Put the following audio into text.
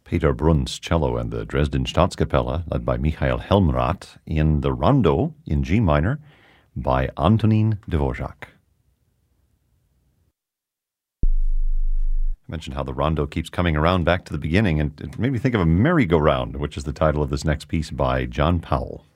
Peter Bruns cello and the Dresden Staatskapelle, led by Michael Helmrath, in the Rondo in G minor by Antonín Dvořák. I mentioned how the rondo keeps coming around back to the beginning, and it made me think of a merry-go-round, which is the title of this next piece by John Powell.